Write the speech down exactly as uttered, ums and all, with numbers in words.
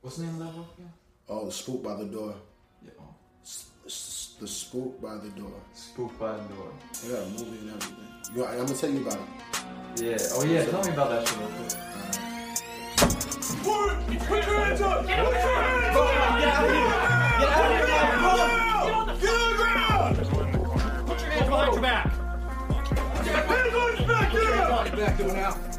What's the name of that book again? Oh, Spook by the Door. Yeah. Oh. S- s- the Spook by the Door. Spook by the Door. They got a movie and everything. You want, I'm gonna tell you about it. Yeah. Oh yeah. Tell me about that shit real quick. Put your hands up! Get your hands up! Get out of here! Get out of here! Get on the ground! Put your hands behind your back. Hands on your back! Get up! Back to it now.